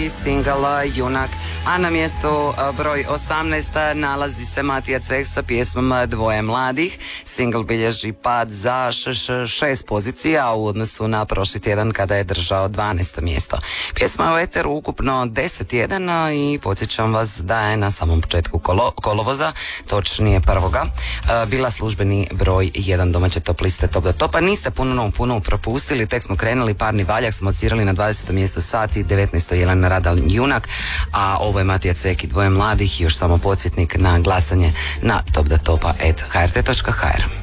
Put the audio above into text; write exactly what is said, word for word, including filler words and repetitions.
single Junak, a na mjestu broj osamnaest nalazi se Matija Ceh sa pjesmom Dvoje mladih. Single bilježi pad za šest pozicija u odnosu na prošli tjedan kada je držao dvanaesto mjesto. Pjesma je u eteru ukupno deset tjedana i podsjećam vas da je na samom početku kolo, kolovoza, točnije prvoga, bila službeni broj jedan domaće top liste Top do Topa. Niste puno puno propustili, tek smo krenuli, parni valjak smo ocirali na dvadesetom mjestu Sati, devetnaesto Jelena Radal Junak, a ovo je Matija Cek i Dvoje mladih. Još samo podsjetnik na glasanje na top do topa at h r t dot h r.